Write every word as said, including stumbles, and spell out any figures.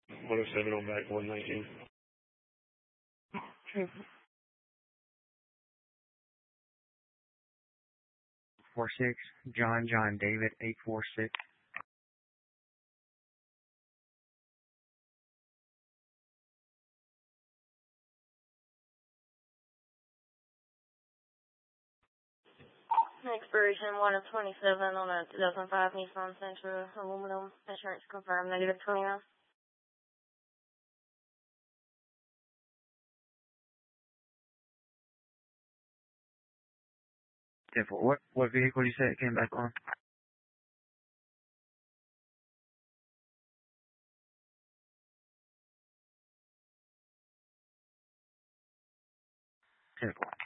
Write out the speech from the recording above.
one oh seven on back, one nineteen. Four six, John John David eight four six. Expiration one of twenty-seven on a two thousand five Nissan Sentra aluminum. Insurance confirmed negative twenty-nine. What what vehicle you said came back on? ten four.